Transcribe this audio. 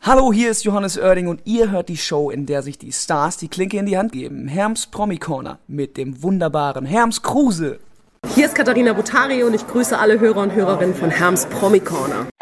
Hallo, hier ist Johannes Oerding und ihr hört die Show, in der sich die Stars die Klinke in die Hand geben. Herms Promi Corner mit dem wunderbaren Herms Kruse. Hier ist Katharina Butari und ich grüße alle Hörer und Hörerinnen von Herms Promi Corner.